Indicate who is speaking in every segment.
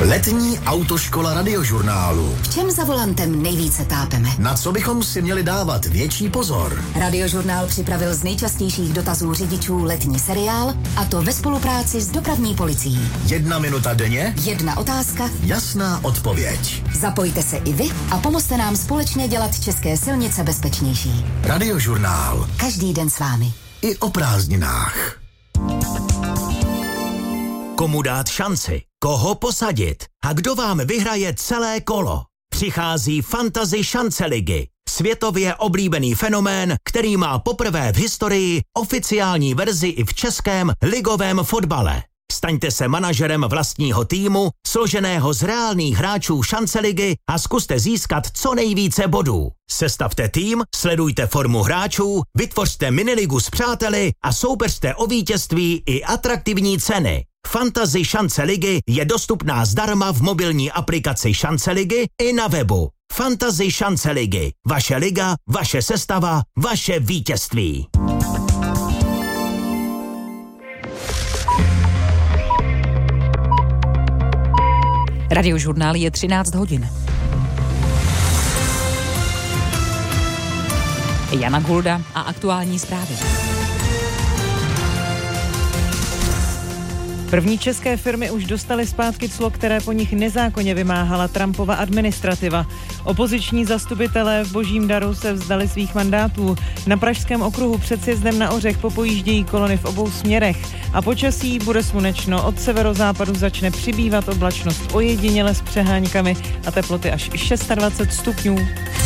Speaker 1: Letní autoškola Radiožurnálu.
Speaker 2: V čem za volantem nejvíce tápeme?
Speaker 1: Na co bychom si měli dávat větší pozor?
Speaker 2: Radiožurnál připravil z nejčastějších dotazů řidičů letní seriál, a to ve spolupráci s dopravní policií.
Speaker 1: 1 minuta denně,
Speaker 2: 1 otázka,
Speaker 1: jasná odpověď.
Speaker 2: Zapojte se i vy a pomozte nám společně dělat české silnice bezpečnější.
Speaker 1: Radiožurnál.
Speaker 2: Každý den s vámi.
Speaker 1: I o prázdninách.
Speaker 3: Komu dát šanci? Koho posadit? A kdo vám vyhraje celé kolo? Přichází Fantasy šance ligy. Světově oblíbený fenomén, který má poprvé v historii oficiální verzi i v českém ligovém fotbale. Staňte se manažerem vlastního týmu, složeného z reálných hráčů šance ligy a zkuste získat co nejvíce bodů. Sestavte tým, sledujte formu hráčů, vytvořte miniligu s přáteli a soupeřte o vítězství i atraktivní ceny. Fantasy šance ligy je dostupná zdarma v mobilní aplikaci Šance ligy i na webu. Fantasy šance ligy. Vaše liga, vaše sestava, vaše vítězství.
Speaker 4: Radiožurnál je 13 hodin. Jana Gulda a aktuální zprávy.
Speaker 5: První české firmy už dostaly zpátky clo, které po nich nezákonně vymáhala Trumpova administrativa. Opoziční zastupitelé v Božím Daru se vzdali svých mandátů. Na Pražském okruhu před sjezdem na Ořech popojíždějí kolony v obou směrech. A počasí bude slunečno. Od severozápadu začne přibývat oblačnost ojediněle s přeháňkami a teploty až 26 stupňů.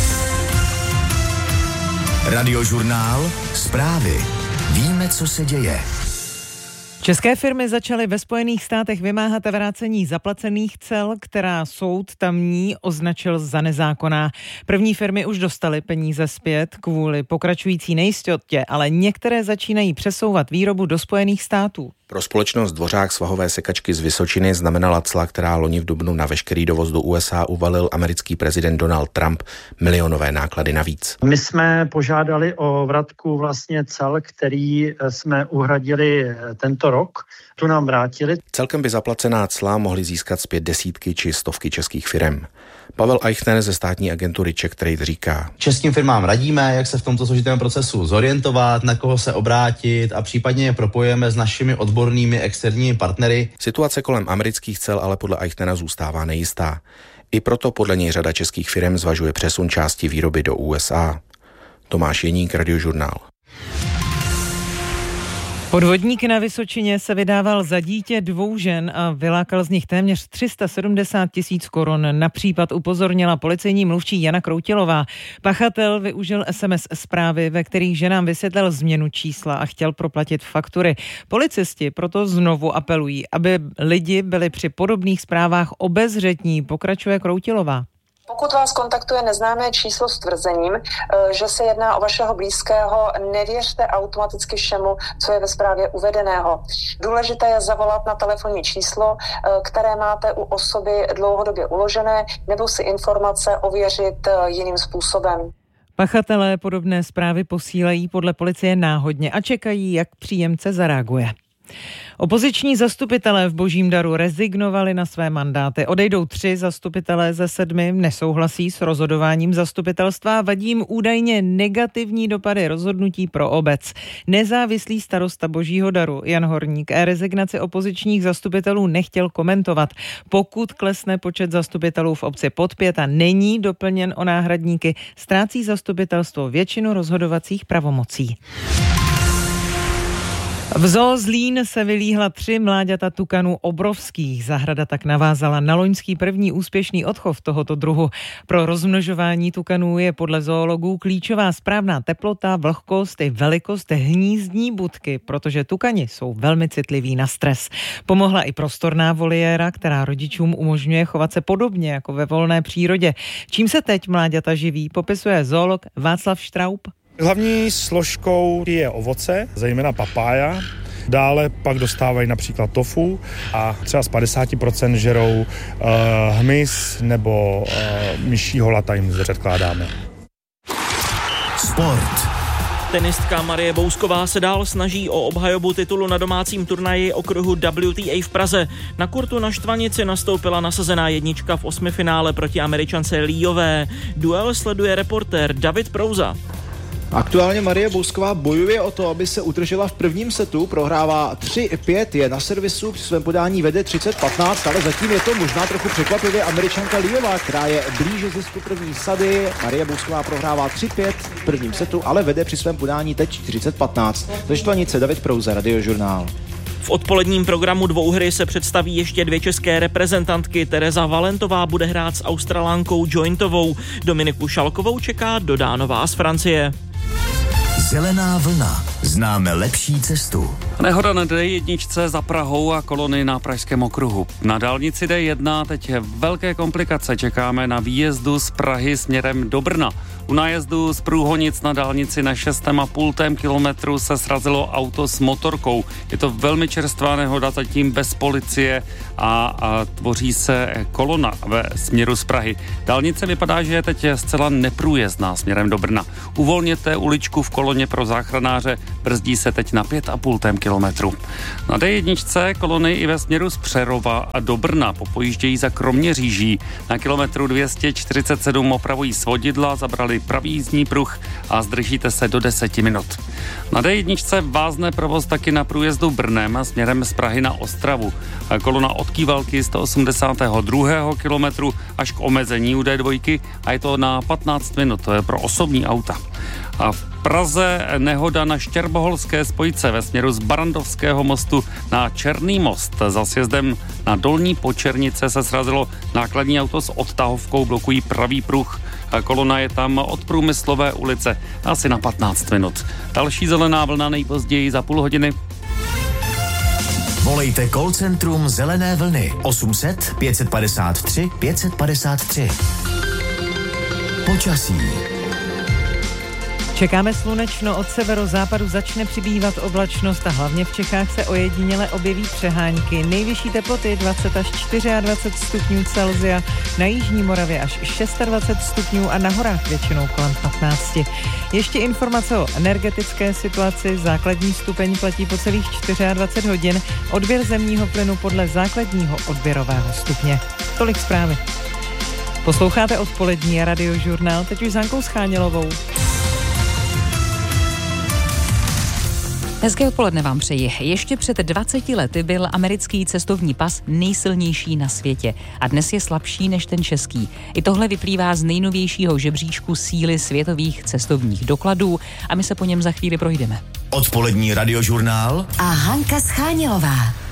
Speaker 1: Radiožurnál. Zprávy. Víme, co se děje.
Speaker 5: České firmy začaly ve Spojených státech vymáhat vrácení zaplacených cel, která soud tamní označil za nezákonná. První firmy už dostaly peníze zpět kvůli pokračující nejistotě, ale některé začínají přesouvat výrobu do Spojených států.
Speaker 6: Pro společnost Dvořák svahové sekačky z Vysočiny znamenala cla, která loni v dubnu na veškerý dovoz do USA uvalil americký prezident Donald Trump, milionové náklady navíc.
Speaker 7: My jsme požádali o vratku vlastně cel, který jsme uhradili tento rok. Tu nám vrátili.
Speaker 6: Celkem by zaplacená cla mohly získat zpět desítky či stovky českých firem. Pavel Eichner ze státní agentury Czech Trade říká:
Speaker 8: Českým firmám radíme, jak se v tomto složitém procesu zorientovat, na koho se obrátit a případně je propojujeme s našimi odbornými externími partnery.
Speaker 6: Situace kolem amerických cel ale podle Eichnera zůstává nejistá. I proto podle něj řada českých firem zvažuje přesun části výroby do USA. Tomáš Jeník, Radiožurnál.
Speaker 5: Podvodník na Vysočině se vydával za dítě 2 žen a vylákal z nich téměř 370 000 korun. Na případ upozornila policejní mluvčí Jana Kroutilová. Pachatel využil SMS zprávy, ve kterých ženám vysvětlil změnu čísla a chtěl proplatit faktury. Policisti proto znovu apelují, aby lidi byli při podobných zprávách obezřetní, pokračuje Kroutilová.
Speaker 9: Pokud vás kontaktuje neznámé číslo s tvrzením, že se jedná o vašeho blízkého, nevěřte automaticky všemu, co je ve zprávě uvedeného. Důležité je zavolat na telefonní číslo, které máte u osoby dlouhodobě uložené, nebo si informace ověřit jiným způsobem.
Speaker 5: Pachatelé podobné zprávy posílají podle policie náhodně a čekají, jak příjemce zareaguje. Opoziční zastupitelé v Božím Daru rezignovali na své mandáty. Odejdou 3 zastupitelé ze 7, nesouhlasí s rozhodováním zastupitelstva, vadí jim údajně negativní dopady rozhodnutí pro obec. Nezávislý starosta Božího Daru Jan Horník rezignaci opozičních zastupitelů nechtěl komentovat. Pokud klesne počet zastupitelů v obci pod 5 a není doplněn o náhradníky, ztrácí zastupitelstvo většinu rozhodovacích pravomocí. V zoo Zlín se vylíhla 3 mláďata tukanů obrovských. Zahrada tak navázala na loňský první úspěšný odchov tohoto druhu. Pro rozmnožování tukanů je podle zoologů klíčová správná teplota, vlhkost i velikost hnízdní budky, protože tukani jsou velmi citliví na stres. Pomohla i prostorná voliéra, která rodičům umožňuje chovat se podobně jako ve volné přírodě. Čím se teď mláďata živí, popisuje zoolog Václav Štraub.
Speaker 10: Hlavní složkou je ovoce, zejména papája. Dále pak dostávají například tofu a třeba z 50% žerou hmyz nebo myší holata jim předkládáme.
Speaker 1: Sport.
Speaker 11: Tenistka Marie Bousková se dál snaží o obhajobu titulu na domácím turnaji okruhu WTA v Praze. Na kurtu na Štvanici nastoupila nasazená jednička v osmifinále proti Američance Líové. Duel sleduje reportér David Prouza.
Speaker 12: Aktuálně Marie Bousková bojuje o to, aby se udržela v prvním setu, prohrává 3-5, je na servisu, při svém podání vede 30-15, ale zatím je to možná trochu překvapivě Američanka Líová, která je blíže zisku první sady. Marie Bousková prohrává 3-5 v prvním setu, ale vede při svém podání teď 40-15. Ze Štvanice David Prouza, Radiožurnál.
Speaker 11: V odpoledním programu dvouhry se představí ještě 2 české reprezentantky. Tereza Valentová bude hrát s Australánkou Jointovou. Dominiku Šalkovou čeká Dodánová z Francie.
Speaker 1: Zelená vlna. Známe lepší cestu.
Speaker 13: Nehoda na D1 za Prahou a kolony na Pražském okruhu. Na dálnici D1 teď velké komplikace. Čekáme na výjezdu z Prahy směrem do Brna. U nájezdu z Průhonic na dálnici na 6,5 kilometru se srazilo auto s motorkou. Je to velmi čerstvá nehoda, zatím bez policie a tvoří se kolona ve směru z Prahy. Dálnice vypadá, že je teď zcela neprůjezdná směrem do Brna. Uvolněte uličku v koloně pro záchranáře, brzdí se teď na 5,5 kilometru. Na D1 kolony i ve směru z Přerova a do Brna popojíždějí za Kroměříží. Na kilometru 247 opravují svodidla, zabrali pravý jízdní pruh a zdržíte se do 10 minut. Na D1 vázne provoz taky na průjezdu Brnem a směrem z Prahy na Ostravu. Kolona od Kývalky 182. kilometru až k omezení u D2 a je to na 15 minut, to je pro osobní auta. A v Praze nehoda na Štěrboholské spojce ve směru z Barandovského mostu na Černý most. Za sjezdem na Dolní Počernice se srazilo nákladní auto s odtahovkou, blokují pravý pruh. Kolona je tam od Průmyslové ulice asi na 15 minut. Další zelená vlna nejpozději za půl hodiny.
Speaker 1: Volejte call centrum Zelené vlny 800 553 553. Počasí.
Speaker 5: Čekáme slunečno, od severozápadu začne přibývat oblačnost a hlavně v Čechách se ojediněle objeví přehánky. Nejvyšší teploty 20 až 24 stupňů Celsia, na jižní Moravě až 26 stupňů a na horách většinou kolem 15. Ještě informace o energetické situaci. Základní stupeň platí po celých 24 hodin, odběr zemního plynu podle základního odběrového stupně. Tolik zprávy. Posloucháte odpolední Radiožurnál, teď už s Hankou Schánělovou.
Speaker 4: Hezké odpoledne vám přeji. Ještě před 20 lety byl americký cestovní pas nejsilnější na světě a dnes je slabší než ten český. I tohle vyplývá z nejnovějšího žebříčku síly světových cestovních dokladů a my se po něm za chvíli projdeme.
Speaker 1: Odpolední Radiožurnál
Speaker 2: a Hanka Schánělová.